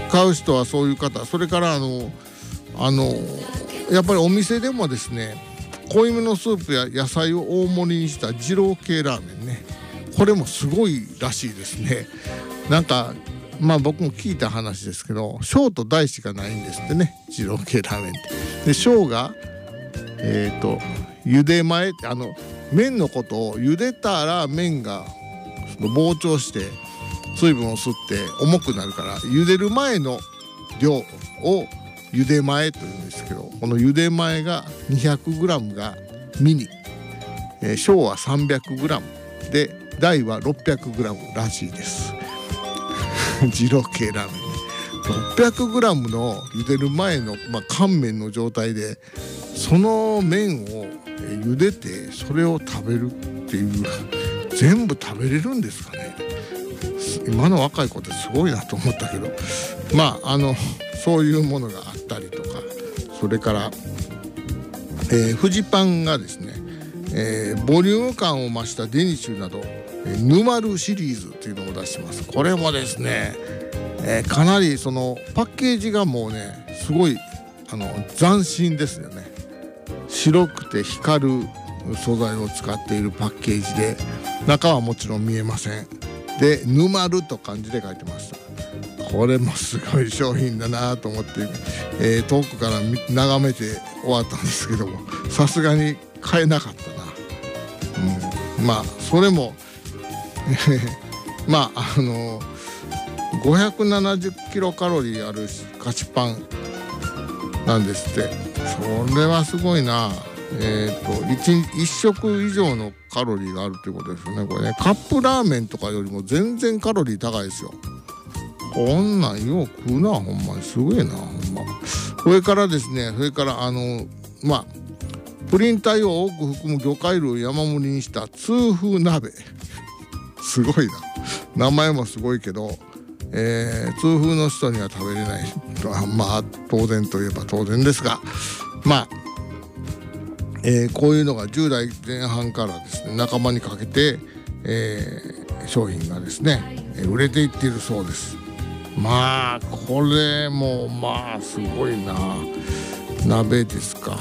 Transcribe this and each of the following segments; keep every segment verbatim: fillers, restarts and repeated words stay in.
買う人はそういう方、それからあのあのやっぱりお店でもですね、濃いめのスープや野菜を大盛りにした二郎系ラーメンね、これもすごいらしいですね。なんかまあ僕も聞いた話ですけど、小と大しかないんですってね、二郎系ラーメンって。で小がえっ、ー、と茹で前って、あの麺のことを茹でたら麺が膨張して水分を吸って重くなるから、茹でる前の量を茹で前というんですけど、この茹で前が にひゃくグラム がミニ、えー、小は さんびゃくグラム で大は ろっぴゃくグラム らしいです二郎系ラーメンね、ろっぴゃくグラム の茹でる前の、まあ、乾麺の状態でその麺を茹でてそれを食べるっていう、全部食べれるんですかね。今の若い子ってすごいなと思ったけど、まああのそういうものがあったりとか、それから、えー、フジパンがですね、えー、ボリューム感を増したデニッシュなど、えー、ヌマルシリーズというのを出してます。これもですね、えー、かなりそのパッケージがもうねすごいあの斬新ですよね。白くて光る素材を使っているパッケージで、中はもちろん見えません。でヌマルと漢字で書いてました。これもすごい商品だなと思って、えー、遠くから眺めて終わったんですけども、さすがに買えなかったな、うん、まあそれもまああのごひゃくななじゅっキロカロリーある菓子パンなんですって。それはすごいな。えー、と 1, 1食以上のカロリーがあるということですよね。これね、カップラーメンとかよりも全然カロリー高いですよ。こんなんよう食うな、ほんまにすごいな、ほんま。それからですね、それからあのまあプリン体を多く含む魚介類を山盛りにした痛風鍋すごいな、名前もすごいけど、えー、痛風の人には食べれないまあ当然といえば当然ですが、まあえー、こういうのがじゅう代前半からですね半ばにかけて、えー、商品がですね売れていっているそうです。まあこれもまあすごいな、鍋ですか。はい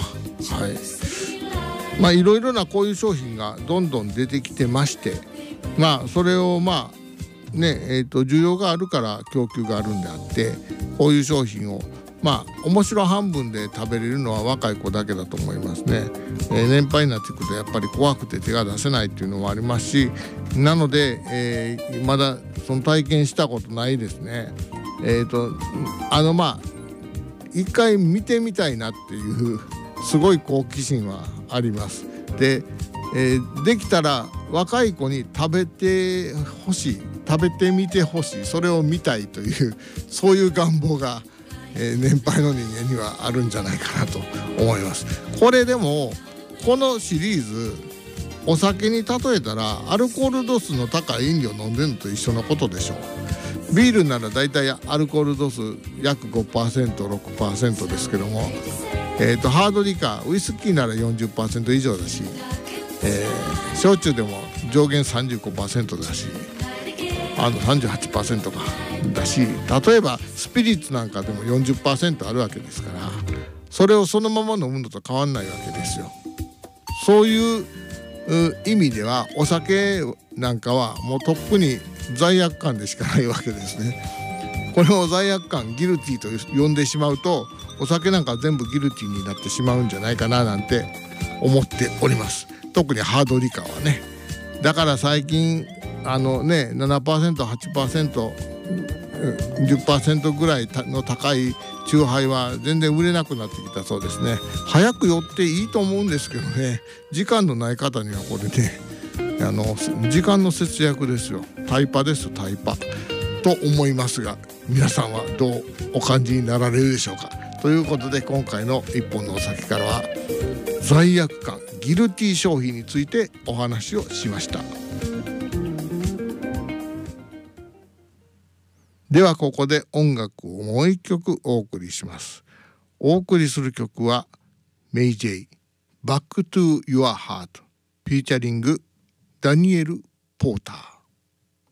。まあいろいろなこういう商品がどんどん出てきてまして、まあそれをまあねえーと需要があるから供給があるんであって、こういう商品をまあ面白半分で食べれるのは若い子だけだと思いますね。えー、年配になってくるとやっぱり怖くて手が出せないっていうのもありますし、なので、えー、まだその体験したことないですね。えーとあのまあ一回見てみたいなっていうすごい好奇心はあります。で、えー、できたら若い子に食べてほしい、食べてみてほしい、それを見たいというそういう願望がえー、年配の人間にはあるんじゃないかなと思います。これでもこのシリーズお酒に例えたらアルコール度数の高い飲料飲んでるのと一緒のことでしょう。ビールならだいたいアルコール度数約 ごパーセント、ろくパーセント ですけども、えーとハードリカーウイスキーなら よんじゅっパーセント 以上だし、えー、焼酎でも上限 さんじゅうごパーセント だし、あの さんじゅうはちパーセント かだし、例えばスピリッツなんかでも よんじゅっパーセント あるわけですから、それをそのまま飲むのと変わんないわけですよ。そういう意味ではお酒なんかはもうとっくに罪悪感でしかないわけですね。これを罪悪感、ギルティと呼んでしまうと、お酒なんか全部ギルティになってしまうんじゃないかななんて思っております。特にハードリカーはね。だから最近あのね ななパーセント、はちパーセント、じゅっパーセント ぐらいの高いチューハイは全然売れなくなってきたそうですね。早く寄っていいと思うんですけどね、時間のない方にはこれね、あの時間の節約ですよ。タイパですタイパと思いますが、皆さんはどうお感じになられるでしょうか。ということで今回の一本のお酒からは罪悪感、ギルティ商品についてお話をしました。ではここで音楽をもう一曲お送りします。お送りする曲はメイ・ジェイ Back to Your Heart フィーチャリングダニエル・ポーター。